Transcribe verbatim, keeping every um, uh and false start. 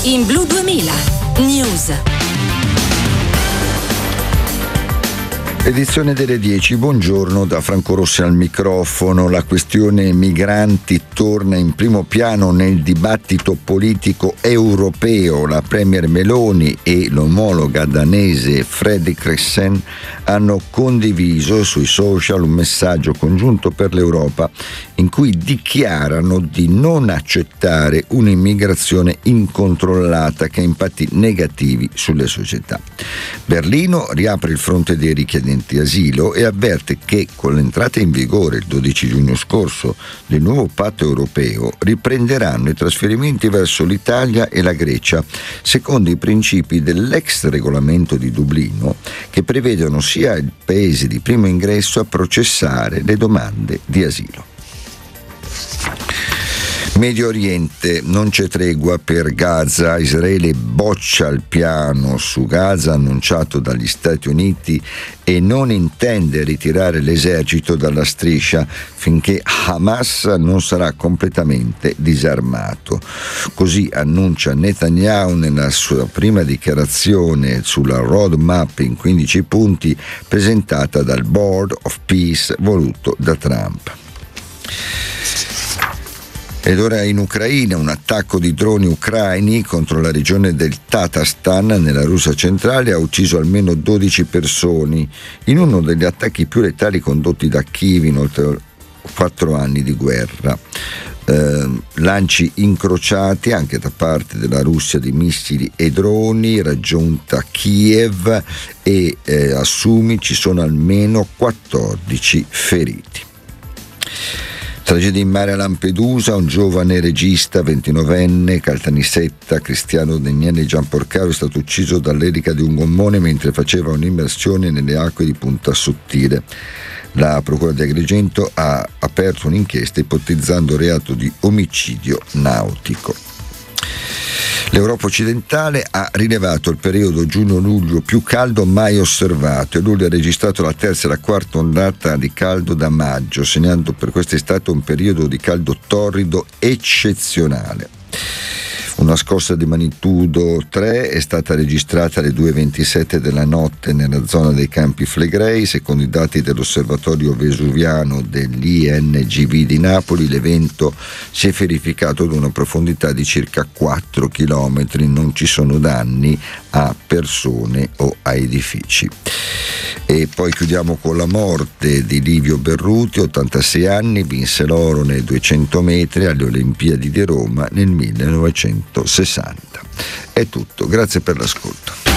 In Blu duemila News. Edizione delle dieci, buongiorno da Franco Rossi al microfono. La questione migranti torna in primo piano nel dibattito politico europeo. La premier Meloni e l'omologa danese Frederiksen hanno condiviso sui social un messaggio congiunto per l'Europa in cui dichiarano di non accettare un'immigrazione incontrollata che ha impatti negativi sulle società. Berlino riapre il fronte dei richiedenti asilo e avverte che con l'entrata in vigore il dodici giugno scorso del nuovo patto europeo riprenderanno i trasferimenti verso l'Italia e la Grecia secondo i principi dell'ex regolamento di Dublino, che prevedono sia i paesi di primo ingresso a processare le domande di asilo. Medio Oriente, non c'è tregua per Gaza. Israele boccia il piano su Gaza annunciato dagli Stati Uniti e non intende ritirare l'esercito dalla striscia finché Hamas non sarà completamente disarmato. Così annuncia Netanyahu nella sua prima dichiarazione sulla roadmap in quindici punti presentata dal Board of Peace voluto da Trump. Ed ora in Ucraina un attacco di droni ucraini contro la regione del Tatarstan nella Russia centrale ha ucciso almeno dodici persone in uno degli attacchi più letali condotti da Kiev in oltre quattro anni di guerra. Eh, lanci incrociati anche da parte della Russia di missili e droni, raggiunta Kiev e eh, a Sumi ci sono almeno quattordici feriti. Tragedia in mare a Lampedusa, un giovane regista ventinovenne, Caltanissetta, Cristiano Daniele Gianporcaro, è stato ucciso dall'elica di un gommone mentre faceva un'immersione nelle acque di Punta Sottile. La Procura di Agrigento ha aperto un'inchiesta ipotizzando reato di omicidio nautico. L'Europa occidentale ha rilevato il periodo giugno-luglio più caldo mai osservato e luglio ha registrato la terza e la quarta ondata di caldo da maggio, segnando per quest'estate un periodo di caldo torrido eccezionale. Una scossa di magnitudo tre è stata registrata alle due e ventisette della notte nella zona dei Campi Flegrei. Secondo i dati dell'osservatorio vesuviano dell'I N G V di Napoli, l'evento si è verificato ad una profondità di circa quattro chilometri. Non ci sono danni a persone o a edifici. E poi chiudiamo con la morte di Livio Berruti, ottantasei anni, vinse l'oro nei duecento metri alle Olimpiadi di Roma nel millenovecentosessanta. È tutto, grazie per l'ascolto.